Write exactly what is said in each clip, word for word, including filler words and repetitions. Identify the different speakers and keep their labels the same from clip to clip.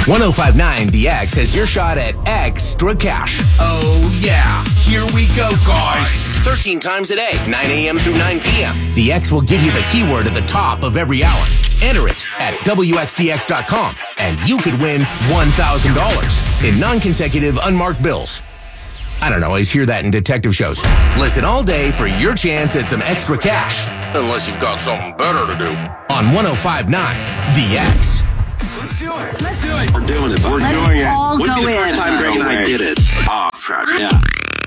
Speaker 1: one oh five point nine The X has your shot at extra cash.
Speaker 2: Oh, yeah. Here we go, guys.
Speaker 1: thirteen times a day, nine a.m. through nine p.m. The X will give you the keyword at the top of every hour. Enter it at W X D X dot com, and you could win one thousand dollars in non-consecutive unmarked bills. I don't know, I always hear that in detective shows. Listen all day for your chance at some extra cash. Unless you've got something better to do. On one oh five point nine The X.
Speaker 2: Let's do it. Let's do it.
Speaker 3: We're doing it. We're
Speaker 4: Let's
Speaker 3: doing it.
Speaker 4: all
Speaker 3: Wouldn't
Speaker 4: go
Speaker 3: be the
Speaker 4: in.
Speaker 3: first time Greg and I did it. Oh, tragic. Yeah.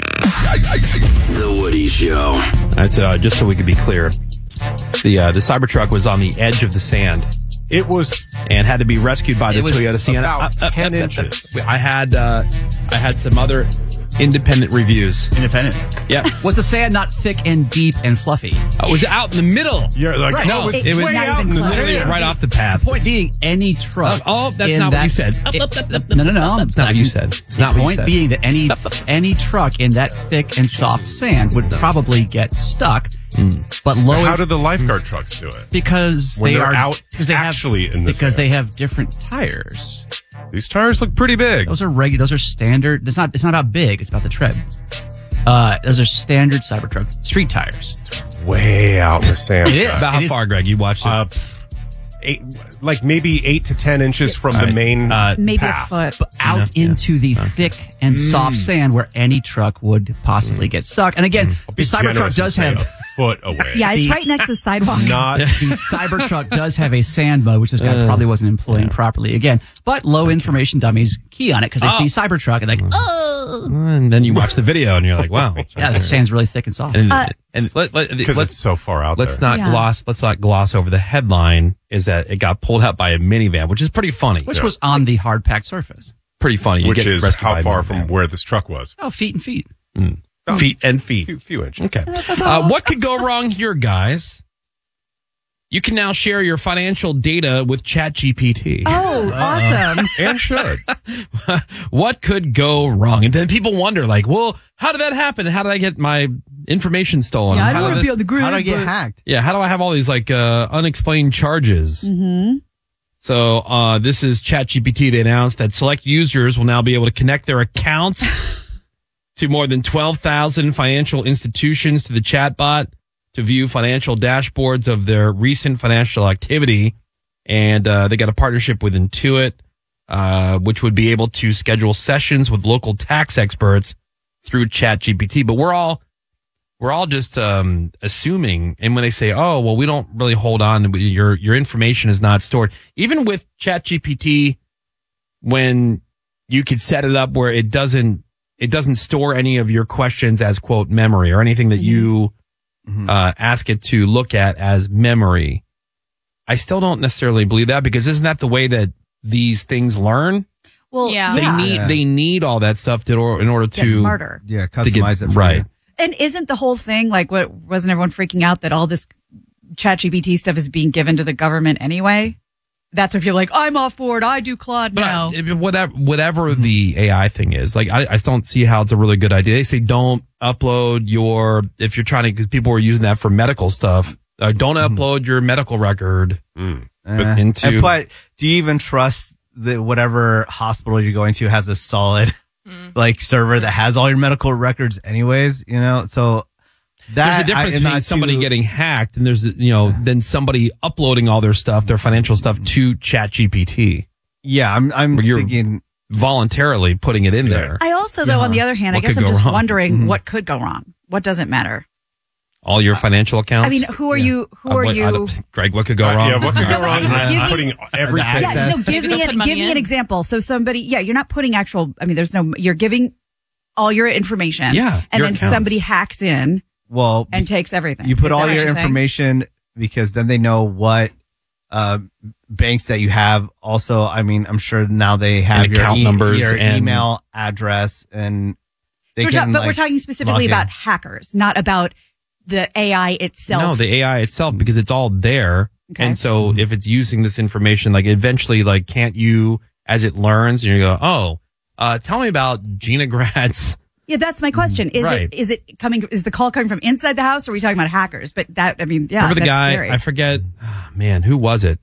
Speaker 3: The Woody Show.
Speaker 5: That's uh, just so we could be clear. The uh, the Cybertruck was on the edge of the sand.
Speaker 6: It was
Speaker 5: and had to be rescued by the
Speaker 6: it was
Speaker 5: Toyota Sienna.
Speaker 6: about
Speaker 5: Uh, uh,
Speaker 6: ten
Speaker 5: uh, uh,
Speaker 6: inches.
Speaker 5: I had uh, I had some other independent reviews.
Speaker 7: Independent.
Speaker 5: Yeah.
Speaker 7: Was the sand not thick and deep and fluffy?
Speaker 5: Uh, it was out in the middle.
Speaker 6: You're like,
Speaker 7: Right.
Speaker 5: No,
Speaker 6: oh,
Speaker 5: it,
Speaker 6: it's
Speaker 5: it was
Speaker 6: way
Speaker 4: not
Speaker 6: out
Speaker 4: even
Speaker 6: in the
Speaker 4: close.
Speaker 5: literally
Speaker 6: sand.
Speaker 5: right off the path.
Speaker 7: Point being, any truck.
Speaker 5: Oh, oh, that's
Speaker 7: in
Speaker 5: not what you
Speaker 7: that-
Speaker 5: said.
Speaker 7: it- no, no, no.
Speaker 5: That's not what you said. It's
Speaker 7: The
Speaker 5: not what you
Speaker 7: point
Speaker 5: said.
Speaker 7: being that any any truck in that thick and soft sand would probably get stuck. But
Speaker 6: So
Speaker 7: low
Speaker 6: how do the lifeguard trucks do it?
Speaker 7: because
Speaker 6: when
Speaker 7: they
Speaker 6: they're
Speaker 7: are
Speaker 6: out
Speaker 7: because they
Speaker 6: actually
Speaker 7: have
Speaker 6: in the
Speaker 7: because
Speaker 6: sand?
Speaker 7: they have different tires.
Speaker 6: These tires look pretty big.
Speaker 7: Those are regular. Those are standard. It's not. It's not about big. It's about the tread. Uh, those are standard Cybertruck street tires.
Speaker 6: Way out in the sand.
Speaker 7: It is.
Speaker 5: About how
Speaker 7: It is-
Speaker 5: far, Greg? You watched it?
Speaker 6: Uh, eight, like maybe eight to ten inches from
Speaker 5: All
Speaker 6: the
Speaker 5: right.
Speaker 6: main
Speaker 5: Uh,
Speaker 4: Maybe
Speaker 6: path.
Speaker 4: a foot.
Speaker 7: But out
Speaker 5: Yeah,
Speaker 7: into the thick and soft sand where any truck would possibly get stuck. And again,
Speaker 6: I'll
Speaker 7: the
Speaker 6: be
Speaker 7: Cybertruck
Speaker 6: generous
Speaker 7: does
Speaker 6: and say
Speaker 7: have
Speaker 6: a foot away.
Speaker 4: Yeah, it's
Speaker 7: The-
Speaker 4: right next to the sidewalk.
Speaker 6: Not
Speaker 7: the Cybertruck does have a sand mode, which this guy probably wasn't employing properly. Again, but low information dummies key on it because they see Cybertruck and like, oh,
Speaker 5: and then you watch the video and you're like, wow.
Speaker 7: yeah, the sand's really thick and soft.
Speaker 5: And,
Speaker 4: Uh,
Speaker 5: and let, let,
Speaker 6: because
Speaker 5: let's
Speaker 6: it's so far out
Speaker 5: let's
Speaker 6: there.
Speaker 5: not
Speaker 4: Yeah.
Speaker 5: gloss let's not gloss over the headline is that it got pulled out by a minivan, which is pretty funny.
Speaker 7: which was on the hard packed surface.
Speaker 5: pretty funny. You
Speaker 6: Which
Speaker 5: get
Speaker 6: is
Speaker 5: rescued by
Speaker 6: how
Speaker 5: a
Speaker 6: far
Speaker 5: minivan.
Speaker 6: from where this truck was.
Speaker 7: Oh, feet and feet.
Speaker 5: feet and feet.
Speaker 6: Few, few inches.
Speaker 5: Okay. Uh, what could go wrong here, guys? You can now share your financial data with ChatGPT.
Speaker 4: Oh, awesome.
Speaker 6: And should.
Speaker 5: What could go wrong? And then people wonder, like, well, how did that happen? How did I get my information stolen?
Speaker 4: Yeah, I
Speaker 5: How
Speaker 4: don't
Speaker 5: did
Speaker 4: want to
Speaker 5: this-
Speaker 4: be on the grid.
Speaker 8: How do I get
Speaker 4: but-
Speaker 8: hacked?
Speaker 5: Yeah, how do I have all these like uh, unexplained charges? Mm-hmm. So uh, this is ChatGPT. They announced that select users will now be able to connect their accounts to more than twelve thousand financial institutions to the chatbot to view financial dashboards of their recent financial activity. And uh, they got a partnership with Intuit, uh, which would be able to schedule sessions with local tax experts through ChatGPT. But we're all we're all just um, assuming, and when they say, "Oh, well, we don't really hold on, your your information is not stored," even with ChatGPT, when you could set it up where it doesn't it doesn't store any of your questions as quote memory or anything that you uh, ask it to look at as memory. I still don't necessarily believe that, because isn't that the way that these things learn?
Speaker 4: Well,
Speaker 9: Yeah.
Speaker 5: They
Speaker 4: yeah.
Speaker 5: need
Speaker 8: Yeah.
Speaker 5: they need all that stuff to in order
Speaker 4: Get
Speaker 5: to
Speaker 4: smarter.
Speaker 8: Yeah,
Speaker 5: to get-
Speaker 8: customize it for
Speaker 5: right.
Speaker 8: you.
Speaker 4: And isn't the whole thing like what wasn't everyone freaking out that all this ChatGPT stuff is being given to the government anyway? That's what people are like, I'm off board. I do Claude
Speaker 5: But
Speaker 4: now.
Speaker 5: I, if- whatever, whatever the A I thing is, like I, I still don't see how it's a really good idea. They say don't upload your, if you're trying to, because people are using that for medical stuff. Uh, don't upload your medical record
Speaker 6: Mm.
Speaker 8: Eh.
Speaker 5: into-
Speaker 8: And but do you even trust that whatever hospital you're going to has a solid like server that has all your medical records anyways, you know? So that
Speaker 5: There's a difference
Speaker 8: I- and
Speaker 5: between
Speaker 8: not
Speaker 5: somebody
Speaker 8: too-
Speaker 5: getting hacked and there's, you know, then somebody uploading all their stuff, their financial stuff to ChatGPT,
Speaker 8: Yeah, I'm I'm
Speaker 5: Where you're-
Speaker 8: thinking
Speaker 5: voluntarily putting it in there.
Speaker 4: I also, though, on the other hand, I
Speaker 5: What
Speaker 4: guess
Speaker 5: could
Speaker 4: I'm
Speaker 5: go
Speaker 4: just
Speaker 5: wrong?
Speaker 4: wondering what could go wrong. What doesn't matter?
Speaker 5: All your financial accounts.
Speaker 4: I mean, who are you? Who
Speaker 5: Uh,
Speaker 4: are
Speaker 5: what- I
Speaker 4: you?
Speaker 5: don't- Greg, what could go
Speaker 6: Uh,
Speaker 5: wrong?
Speaker 6: yeah, what could go
Speaker 4: No,
Speaker 6: wrong?
Speaker 4: give me-
Speaker 6: I'm putting everything.
Speaker 4: Yeah, no, give
Speaker 9: You
Speaker 4: me
Speaker 9: don't
Speaker 4: an,
Speaker 9: put money
Speaker 4: give me an
Speaker 9: in?
Speaker 4: example. So somebody, yeah, you're not putting actual. I mean, there's no. You're giving all your information.
Speaker 5: Yeah,
Speaker 4: and
Speaker 5: your
Speaker 4: then
Speaker 5: accounts.
Speaker 4: somebody hacks in
Speaker 8: well
Speaker 4: and takes everything.
Speaker 8: you put
Speaker 4: Is that
Speaker 8: all
Speaker 4: what
Speaker 8: your
Speaker 4: you're saying?
Speaker 8: information because then they know what uh, banks that you have. Also, I mean, I'm sure now they have
Speaker 5: And
Speaker 8: your,
Speaker 5: account
Speaker 8: e-
Speaker 5: numbers
Speaker 8: your
Speaker 5: and-
Speaker 8: email address, and they
Speaker 4: So we're
Speaker 8: can,
Speaker 4: ta- but we're
Speaker 8: like,
Speaker 4: talking
Speaker 8: log
Speaker 4: specifically
Speaker 8: in.
Speaker 4: about hackers, not about the A I itself.
Speaker 5: No, the A I itself, because it's all there.
Speaker 4: Okay.
Speaker 5: And so if it's using this information, like eventually, like, can't you, as it learns, you go, oh, uh, tell me about Gina Grad's.
Speaker 4: yeah, that's my question. Is
Speaker 5: Right.
Speaker 4: it is it coming? Is the call coming from inside the house, or are we talking about hackers? But that, I mean, yeah,
Speaker 5: Remember the
Speaker 4: that's
Speaker 5: guy?
Speaker 4: scary.
Speaker 5: I forget. Oh, man, who was it?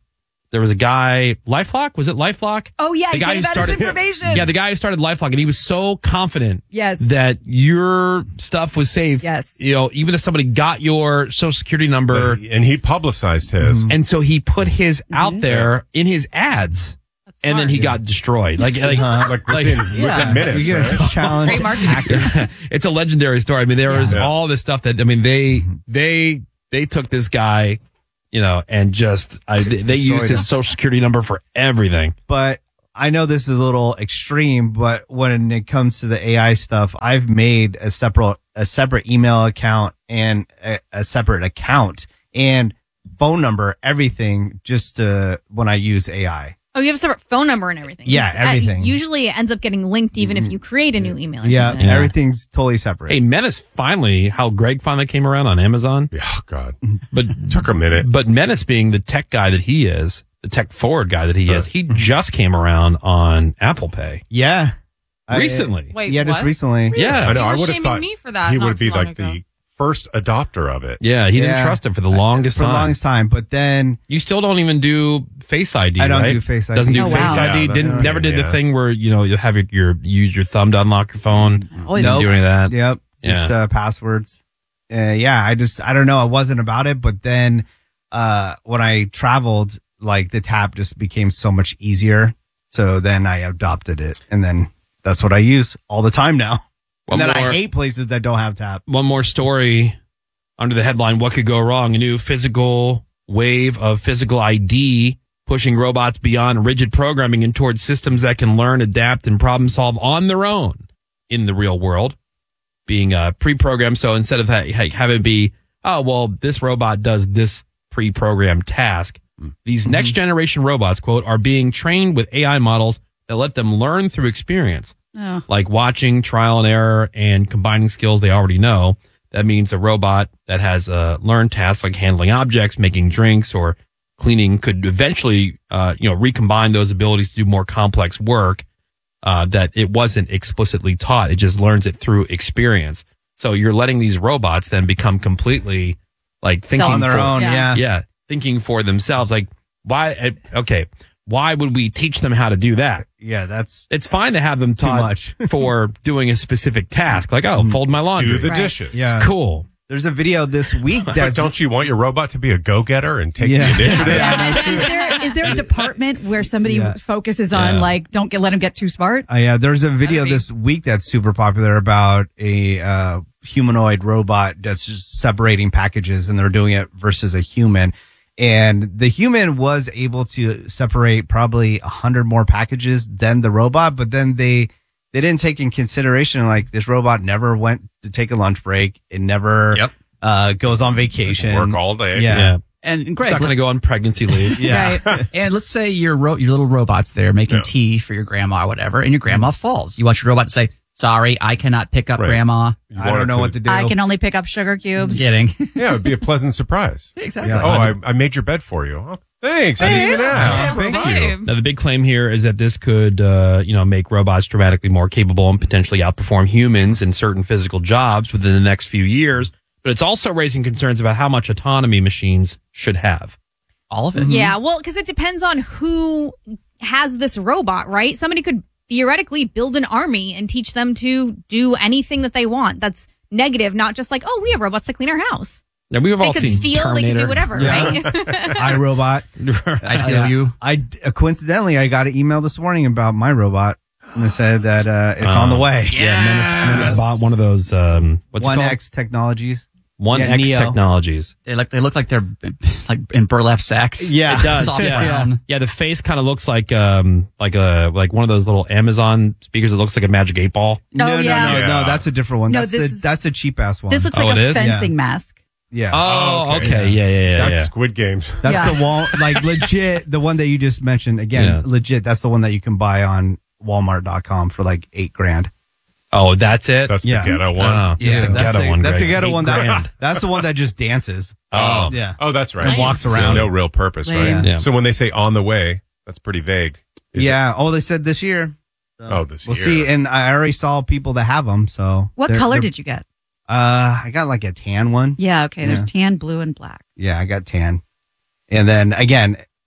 Speaker 5: there was a guy, LifeLock, was it LifeLock?
Speaker 4: Oh, yeah,
Speaker 5: the
Speaker 4: he
Speaker 5: guy
Speaker 4: gave
Speaker 5: who
Speaker 4: out
Speaker 5: started
Speaker 4: his information.
Speaker 5: Yeah, the guy who started LifeLock, and he was so confident
Speaker 4: Yes.
Speaker 5: that your stuff was safe.
Speaker 4: Yes.
Speaker 5: You know, even if somebody got your social security number.
Speaker 6: And he publicized his.
Speaker 5: And so he put his out there in his ads. And then he got destroyed. Like, like,
Speaker 6: like within, within minutes.
Speaker 8: You get a
Speaker 6: right?
Speaker 8: challenge.
Speaker 4: Great marketing.
Speaker 5: it's a legendary story. I mean, there was
Speaker 6: Yeah.
Speaker 5: all this stuff that, I mean, they, they, they took this guy, you know, and just, I, they used
Speaker 8: him.
Speaker 5: his social security number for everything.
Speaker 8: But I know this is a little extreme, but when it comes to the A I stuff, I've made a separate a separate email account and a, a separate account and phone number, everything, just to when I use A I.
Speaker 9: Oh, you have a separate phone number and everything.
Speaker 8: Yeah,
Speaker 9: It's, uh,
Speaker 8: everything.
Speaker 9: usually it ends up getting linked even if you create a new email. Or
Speaker 8: Yeah,
Speaker 9: something.
Speaker 8: everything's totally separate.
Speaker 5: Hey, Menace finally, how Greg finally came around on Amazon.
Speaker 6: Oh, God.
Speaker 5: But,
Speaker 6: Took a minute.
Speaker 5: but Menace being the tech guy that he is, the tech forward guy that he is, he just came around on Apple Pay
Speaker 8: Yeah. I-
Speaker 5: recently.
Speaker 10: Wait,
Speaker 8: yeah, just
Speaker 10: what?
Speaker 8: recently.
Speaker 5: Yeah.
Speaker 6: I know.
Speaker 10: You
Speaker 6: I
Speaker 10: were
Speaker 6: would have
Speaker 10: shaming
Speaker 6: thought
Speaker 10: me for that
Speaker 6: he
Speaker 10: not
Speaker 6: would be
Speaker 10: too long
Speaker 6: like
Speaker 10: ago.
Speaker 6: the first adopter of it.
Speaker 5: Yeah, he didn't
Speaker 8: Yeah.
Speaker 5: trust him for the longest
Speaker 8: For the
Speaker 5: time.
Speaker 8: longest time. But then
Speaker 5: You still don't even do Face I D,
Speaker 8: I don't
Speaker 5: right?
Speaker 8: do Face I D.
Speaker 5: Doesn't do
Speaker 4: Oh,
Speaker 5: Face
Speaker 4: wow.
Speaker 5: I D.
Speaker 6: Yeah, that's
Speaker 5: Didn't
Speaker 6: a
Speaker 5: never
Speaker 6: pain
Speaker 5: did
Speaker 6: in
Speaker 5: the
Speaker 6: the
Speaker 5: thing
Speaker 6: ass.
Speaker 5: where you know you have your, your use your thumb to unlock your phone.
Speaker 4: Always
Speaker 5: Didn't
Speaker 8: Nope.
Speaker 5: do any of that.
Speaker 8: Yep. Just
Speaker 5: Yeah.
Speaker 8: uh, passwords. Uh, yeah, I just, I don't know. I wasn't about it. But then uh, when I traveled, like the tap just became so much easier. So then I adopted it. And then that's what I use all the time now.
Speaker 5: One
Speaker 8: and then
Speaker 5: more-
Speaker 8: I hate places that don't have tap.
Speaker 5: One more story under the headline: What could go wrong? A new physical wave of physical I D pushing robots beyond rigid programming and towards systems that can learn, adapt, and problem solve on their own in the real world, being uh, pre-programmed. So instead of ha- ha- having it be, oh, well, this robot does this pre-programmed task, these next generation robots, quote, are being trained with A I models that let them learn through experience,
Speaker 4: Oh.
Speaker 5: like watching, trial and error, and combining skills they already know. That means a robot that has uh, learned tasks like handling objects, making drinks, or cleaning could eventually, uh, you know, recombine those abilities to do more complex work uh, that it wasn't explicitly taught. It just learns it through experience. So you're letting these robots then become completely like thinking
Speaker 8: On their
Speaker 5: for,
Speaker 8: own,
Speaker 4: Yeah.
Speaker 8: yeah.
Speaker 5: yeah, thinking for themselves. Like why? uh, Okay, why would we teach them how to do that?
Speaker 8: Yeah, that's
Speaker 5: It's fine to have them taught
Speaker 8: much.
Speaker 5: for doing a specific task, like oh, fold my laundry.
Speaker 6: Do the
Speaker 4: Right.
Speaker 6: dishes.
Speaker 8: yeah.
Speaker 5: Cool.
Speaker 8: There's a video this week
Speaker 6: But
Speaker 8: that's
Speaker 6: don't you want your robot to be a go-getter and take
Speaker 8: Yeah.
Speaker 6: the initiative?
Speaker 4: is there is there a department where somebody
Speaker 8: Yeah.
Speaker 4: focuses on
Speaker 5: Yeah.
Speaker 4: like don't get let him get too smart?
Speaker 8: Uh, yeah, there's a video
Speaker 10: That'd be-
Speaker 8: this week that's super popular about a uh, humanoid robot that's just separating packages, and they're doing it versus a human. And the human was able to separate probably a hundred more packages than the robot, but then they they didn't take in consideration like this robot never went to take a lunch break. It never
Speaker 5: Yep.
Speaker 8: uh, goes on vacation.
Speaker 6: Work all day.
Speaker 8: Yeah.
Speaker 5: Yeah.
Speaker 7: And
Speaker 5: It's
Speaker 7: Greg,
Speaker 5: not going to go on pregnancy leave.
Speaker 8: Yeah.
Speaker 4: Right.
Speaker 7: and let's say your ro- your little robot's there making
Speaker 6: Yeah.
Speaker 7: tea for your grandma or whatever, and your grandma falls. You want your robot to say, "Sorry, I cannot pick up
Speaker 6: Right.
Speaker 7: grandma."
Speaker 6: You
Speaker 8: I
Speaker 6: want
Speaker 8: don't
Speaker 6: it
Speaker 8: know
Speaker 6: to-
Speaker 8: what to do.
Speaker 4: I can only pick up sugar cubes.
Speaker 7: Kidding.
Speaker 6: Yeah, it would be a pleasant surprise.
Speaker 7: exactly.
Speaker 8: Yeah.
Speaker 6: Oh, I, I made your bed for you. Oh, thanks. I didn't even ask. Thank you.
Speaker 5: Now, the big claim here is that this could, uh, you know, make robots dramatically more capable and potentially outperform humans in certain physical jobs within the next few years. But it's also raising concerns about how much autonomy machines should have.
Speaker 7: All of it.
Speaker 9: Yeah, well, because it depends on who has this robot, right? Somebody could theoretically build an army and teach them to do anything that they want. That's negative, not just like, oh, we have robots to clean our house.
Speaker 5: Now, we've
Speaker 9: They
Speaker 5: all
Speaker 9: could
Speaker 5: seen
Speaker 9: steal,
Speaker 5: Terminator.
Speaker 9: they could do whatever,
Speaker 8: Yeah.
Speaker 9: right?
Speaker 8: iRobot.
Speaker 7: I steal you.
Speaker 8: I uh, coincidentally I got an email this morning about my robot, and it said that uh, it's on the way.
Speaker 5: Yeah, Menace, Menace bought one of those, um, what's
Speaker 8: One
Speaker 5: it called?
Speaker 8: X Technologies.
Speaker 5: One
Speaker 8: yeah,
Speaker 5: X
Speaker 8: Neo.
Speaker 5: Technologies.
Speaker 7: They look. They look like they're like in burlap sacks.
Speaker 8: Yeah.
Speaker 5: It does,
Speaker 7: Soft
Speaker 5: yeah.
Speaker 7: brown.
Speaker 5: Yeah, the face kind of looks like um like a like one of those little Amazon speakers that looks like a magic eight ball.
Speaker 4: No,
Speaker 8: no,
Speaker 4: yeah.
Speaker 8: no, no,
Speaker 6: Yeah.
Speaker 8: no, that's a different one.
Speaker 4: No,
Speaker 8: that's
Speaker 4: this
Speaker 8: the
Speaker 4: is-
Speaker 8: that's the cheap ass one.
Speaker 4: This looks
Speaker 5: Oh,
Speaker 4: like
Speaker 5: it
Speaker 4: a
Speaker 5: is?
Speaker 4: fencing
Speaker 8: Yeah.
Speaker 4: mask.
Speaker 8: yeah.
Speaker 5: Oh,
Speaker 6: okay.
Speaker 5: okay. Yeah, yeah, yeah.
Speaker 6: That's
Speaker 5: yeah.
Speaker 6: Squid Games.
Speaker 8: That's
Speaker 4: Yeah.
Speaker 8: the wall, like legit. The one that you just mentioned again,
Speaker 5: Yeah.
Speaker 8: legit. That's the one that you can buy on Walmart dot com for like eight grand.
Speaker 5: Oh, that's it?
Speaker 6: That's
Speaker 8: Yeah.
Speaker 6: the ghetto one.
Speaker 5: Oh,
Speaker 7: Yeah,
Speaker 5: that's the
Speaker 8: that's
Speaker 5: ghetto
Speaker 8: the,
Speaker 5: one.
Speaker 8: That's
Speaker 5: Greg.
Speaker 8: the ghetto
Speaker 5: Eight
Speaker 8: one.
Speaker 5: grand.
Speaker 8: That, that's the one that just dances.
Speaker 6: Oh,
Speaker 8: Yeah.
Speaker 6: Oh, that's right.
Speaker 10: And
Speaker 8: walks
Speaker 6: So
Speaker 8: around.
Speaker 6: no real purpose, right?
Speaker 4: Yeah.
Speaker 5: Yeah.
Speaker 6: So when they say on the way, that's pretty vague. Is
Speaker 8: yeah. Oh, they said this year. So
Speaker 6: Oh, this
Speaker 8: we'll
Speaker 6: year.
Speaker 8: see. And I already saw people that have them. So
Speaker 4: What
Speaker 8: they're-
Speaker 4: color
Speaker 8: they're-
Speaker 4: did you get?
Speaker 8: Uh, I got like a tan one.
Speaker 4: Yeah, okay. There's
Speaker 8: Yeah.
Speaker 4: tan, blue, and black.
Speaker 8: Yeah, I got tan. And then again,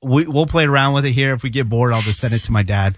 Speaker 8: we, we'll play around with it here. If we get bored, I'll just send it to my dad.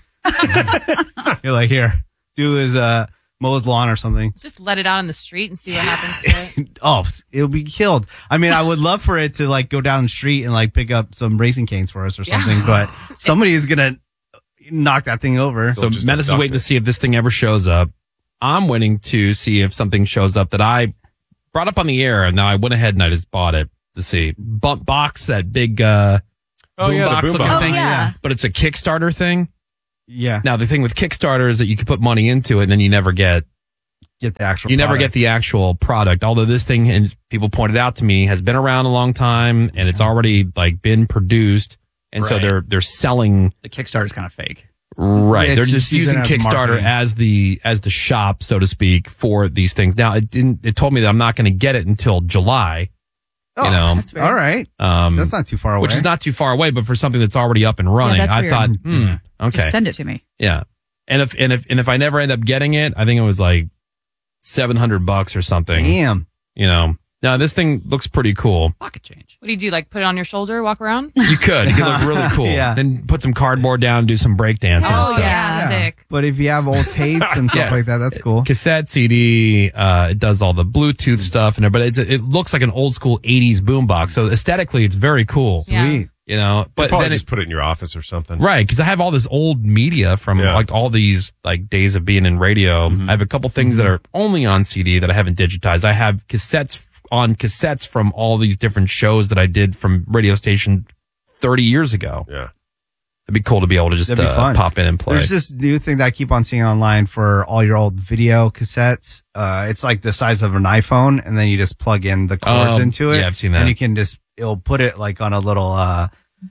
Speaker 8: You're like, here, do his uh, mow his lawn or something.
Speaker 10: Just let it out in the street and see what happens to it.
Speaker 8: Oh, it'll be killed. I mean, I would love for it to like go down the street and like pick up some Racing Canes for us or something,
Speaker 10: Yeah.
Speaker 8: but somebody is gonna knock that thing over.
Speaker 5: So Menace is waiting to see if this thing ever shows up. I'm waiting to see if something shows up that I brought up on the air, and now I went ahead and I just bought it to see. Bump box, that big uh,
Speaker 6: Oh,
Speaker 5: boom
Speaker 6: yeah, the
Speaker 5: box
Speaker 6: boom
Speaker 5: looking
Speaker 6: box.
Speaker 5: thing.
Speaker 4: Oh, yeah.
Speaker 5: But it's a Kickstarter thing.
Speaker 8: Yeah,
Speaker 5: Now the thing with Kickstarter is that you can put money into it, and then you never get
Speaker 8: get the actual.
Speaker 5: you never
Speaker 8: product.
Speaker 5: get the actual product. Although this thing, and people pointed out to me, has been around a long time, and it's already like been produced, and so
Speaker 7: Right.
Speaker 5: they're they're selling.
Speaker 7: The Kickstarter is kind of fake.
Speaker 5: Right.
Speaker 8: It's
Speaker 5: They're
Speaker 8: just
Speaker 5: just
Speaker 8: using
Speaker 5: using
Speaker 8: it as
Speaker 5: Kickstarter
Speaker 8: marketing.
Speaker 5: as the as the shop, so to speak, for these things. Now it didn't it told me that I'm not going to get it until July.
Speaker 8: Oh,
Speaker 5: you know.
Speaker 4: That's weird.
Speaker 8: all right.
Speaker 5: Um
Speaker 8: That's not too far away.
Speaker 5: which is not too far away, but for something that's already up and running,
Speaker 4: that's
Speaker 5: I
Speaker 4: weird.
Speaker 5: thought, hmm, okay.
Speaker 4: Just send it to me.
Speaker 5: Yeah. And if and if and if I never end up getting it, I think it was like seven hundred bucks or something.
Speaker 8: Damn.
Speaker 5: You know. Now this thing looks pretty cool.
Speaker 7: Pocket change.
Speaker 10: What do you do? Like put it on your shoulder, walk around?
Speaker 5: You could. You could look really cool.
Speaker 8: Yeah.
Speaker 5: Then put some cardboard down, do some breakdancing and
Speaker 10: Oh,
Speaker 5: stuff.
Speaker 10: yeah.
Speaker 8: Yeah.
Speaker 10: Sick.
Speaker 8: But if you have old tapes and stuff
Speaker 5: Yeah.
Speaker 8: like that, that's cool.
Speaker 5: Cassette, C D, uh, it does all the Bluetooth stuff in there, but it's, it looks like an old school eighties boombox. So aesthetically, it's very cool.
Speaker 10: Yeah.
Speaker 8: Sweet.
Speaker 5: You know,
Speaker 6: But
Speaker 5: but
Speaker 6: probably
Speaker 5: then
Speaker 6: just
Speaker 5: it,
Speaker 6: put it in your office or something.
Speaker 5: right, because I have all this old media from
Speaker 6: Yeah.
Speaker 5: like all these like days of being in radio. I have a couple things that are only on C D that I haven't digitized. I have cassettes f- on cassettes from all these different shows that I did from radio station thirty years ago.
Speaker 6: Yeah.
Speaker 5: It'd be cool to be able to just
Speaker 8: That'd be
Speaker 5: uh,
Speaker 8: fun.
Speaker 5: pop in and play.
Speaker 8: There's this new thing that I keep on seeing online for all your old video cassettes. Uh, it's like the size of an iPhone, and then you just plug in the cords
Speaker 5: Oh,
Speaker 8: into it.
Speaker 5: yeah, I've seen that.
Speaker 8: And you can just, it'll put it like on a little uh,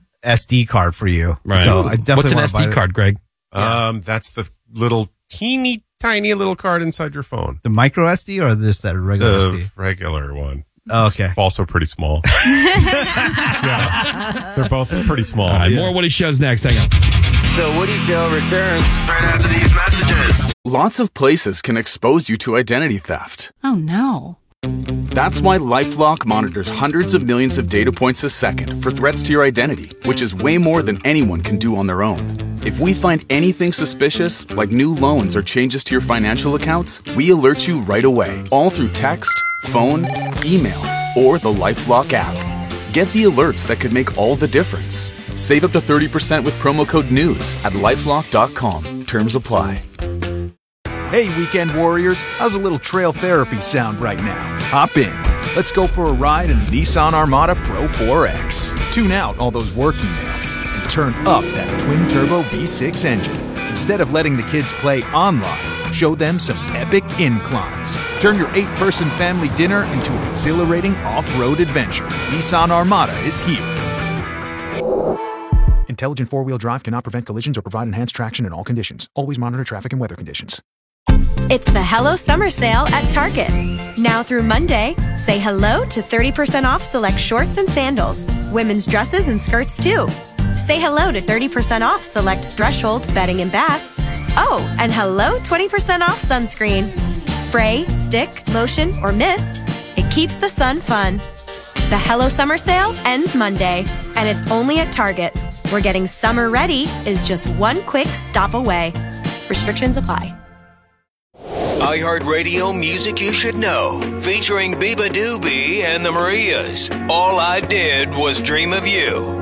Speaker 8: S D card for you.
Speaker 5: Right.
Speaker 8: So I definitely
Speaker 5: What's an
Speaker 8: wanna
Speaker 5: S
Speaker 8: buy
Speaker 5: D
Speaker 8: the-
Speaker 5: card, Greg?
Speaker 6: Um, that's the little teeny tiny little card inside your phone.
Speaker 8: The micro S D or just that regular S D?
Speaker 6: The regular one.
Speaker 8: Oh, okay.
Speaker 6: It's also pretty small. yeah. They're both pretty small.
Speaker 5: All right, more Woody shows next. Hang on.
Speaker 3: The Woody Show returns right after these messages.
Speaker 11: Lots of places can expose you to identity theft.
Speaker 12: Oh no.
Speaker 11: That's why LifeLock monitors hundreds of millions of data points a second for threats to your identity, which is way more than anyone can do on their own. If we find anything suspicious, like new loans or changes to your financial accounts, we alert you right away, all through text, phone, email, or the LifeLock app. Get the alerts that could make all the difference. Save up to thirty percent with promo code NEWS at lifelock dot com. Terms apply.
Speaker 13: Hey, weekend warriors, how's a little trail therapy sound right now? Hop in. Let's go for a ride in the Nissan Armada Pro four X. Tune out all those work emails and turn up that twin-turbo V six engine. Instead of letting the kids play online, show them some epic inclines. Turn your eight-person family dinner into an exhilarating off-road adventure. Nissan Armada is here. Intelligent four-wheel drive cannot prevent collisions or provide enhanced traction in all conditions. Always monitor traffic and weather conditions.
Speaker 14: It's the Hello Summer Sale at Target. Now through Monday, say hello to thirty percent off select shorts and sandals, women's dresses and skirts too. Say hello to thirty percent off select Threshold bedding and bath. Oh, and hello twenty percent off sunscreen. Spray, stick, lotion, or mist. It keeps the sun fun. The Hello Summer Sale ends Monday, and it's only at Target, where getting summer ready is just one quick stop away. Restrictions apply.
Speaker 15: iHeartRadio Music You Should Know, featuring Biba Doobie and the Marias. All I Did Was Dream of You.